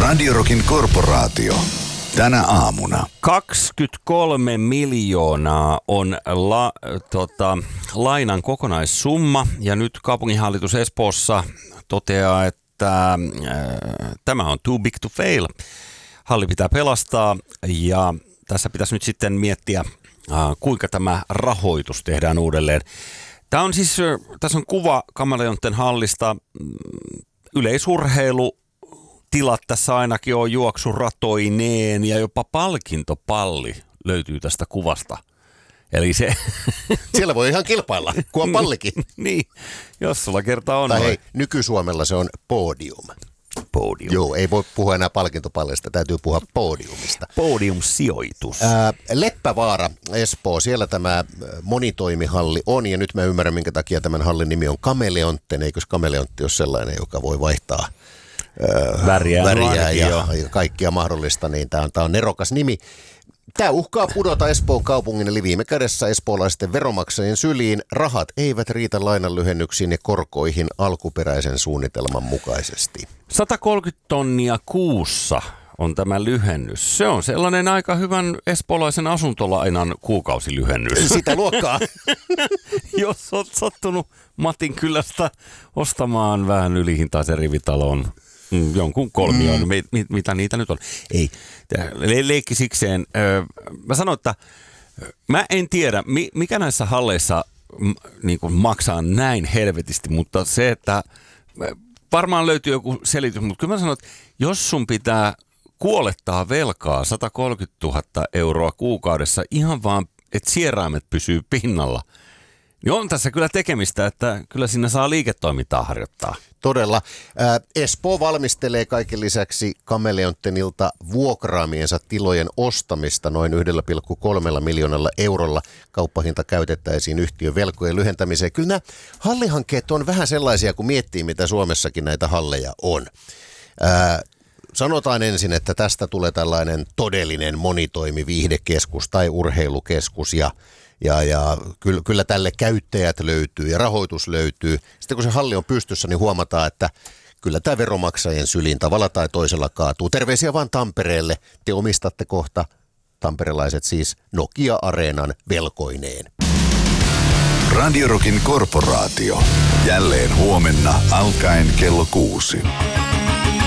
Radio Rockin korporaatio. Tänä aamuna. 23 miljoonaa on lainan kokonaissumma ja nyt kaupunginhallitus Espoossa toteaa, että tämä on too big to fail. Halli pitää pelastaa ja tässä pitäisi nyt sitten miettiä, kuinka tämä rahoitus tehdään uudelleen. Tämä on siis, tässä on kuva Kameleontten hallista, yleisurheilu. Tilat tässä ainakin on juoksuratoineen ja jopa palkintopalli löytyy tästä kuvasta. Eli se... Siellä voi ihan kilpailla, kun on pallikin. Niin, jos sulla kertaa on. Tai hei, nykysuomella se on podium. Podium. Joo, ei voi puhua enää palkintopallista, täytyy puhua podiumista. Podium-sijoitus. Leppävaara, Espoo, siellä tämä monitoimihalli on, ja nyt mä ymmärrän, minkä takia tämän hallin nimi on Kameleontten. Eikös kameleontti ole sellainen, joka voi vaihtaa väriä ja kaikkia mahdollista, niin tämä on nerokas nimi. Tämä uhkaa pudota Espoon kaupungin, eli viime kädessä espoolaisten veromaksajien syliin. Rahat eivät riitä lainanlyhennyksiin ja korkoihin alkuperäisen suunnitelman mukaisesti. 130 tonnia kuussa on tämä lyhennys. Se on sellainen aika hyvän espoolaisen asuntolainan kuukausilyhennys. Sitä luokkaa. Jos olet sattunut Matin kylästä ostamaan vähän ylihintaisen rivitalon, jonkun kolmion, mitä niitä nyt on. Ei, leikki sikseen. Mä sanon, että mä en tiedä, mikä näissä halleissa niin kuin maksaa näin helvetisti, mutta se, että varmaan löytyy joku selitys, mutta kyllä mä sanon, että jos sun pitää kuolettaa velkaa 130 000 euroa kuukaudessa ihan vaan, että sieraimet pysyy pinnalla, niin on tässä kyllä tekemistä, että kyllä siinä saa liiketoimintaa harjoittaa. Todella. Espoo valmistelee kaiken lisäksi Kameleonttenilta vuokraamiensa tilojen ostamista noin 1,3 miljoonalla eurolla. Kauppahinta käytettäisiin yhtiön velkojen lyhentämiseen. Kyllä nämä hallihankkeet on vähän sellaisia, kun miettii, mitä Suomessakin näitä halleja on. Sanotaan ensin, että tästä tulee tällainen todellinen monitoimiviihdekeskus tai urheilukeskus ja kyllä tälle käyttäjät löytyy ja rahoitus löytyy. Sitten kun se halli on pystyssä, niin huomataan, että kyllä tämä veromaksajien syliin tavalla tai toisella kaatuu. Terveisiä vaan Tampereelle. Te omistatte kohta, tamperelaiset siis, Nokia-areenan velkoineen. Radio Rockin korporaatio. Jälleen huomenna alkaen kello 6.